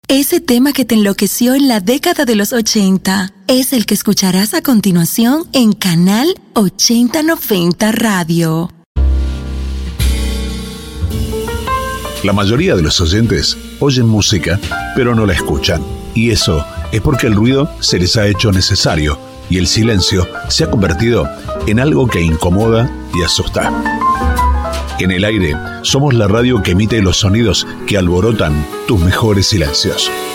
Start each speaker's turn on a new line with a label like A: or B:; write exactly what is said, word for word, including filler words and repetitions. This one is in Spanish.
A: Ese tema que te enloqueció en la década de los ochenta es el que escucharás a continuación en Canal ochenta noventa Radio.
B: La mayoría de los oyentes oyen música, pero no la escuchan. Y eso es porque el ruido se les ha hecho necesario y el silencio se ha convertido en algo que incomoda y asusta. En el aire, somos la radio que emite los sonidos que alborotan tus mejores silencios.